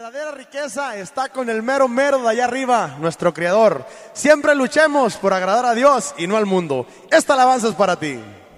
verdadera riqueza está con el mero mero de allá arriba, nuestro Creador. Siempre luchemos por agradar a Dios y no al mundo. Esta alabanza es para ti.